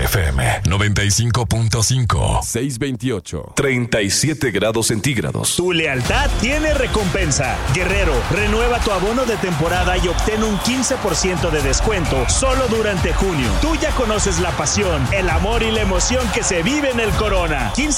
FM 95.5. 628. 37 grados centígrados. Tu lealtad tiene recompensa. Guerrero, renueva tu abono de temporada y obtén un 15% de descuento solo durante junio. Tú ya conoces la pasión, el amor y la emoción que se vive en el Corona.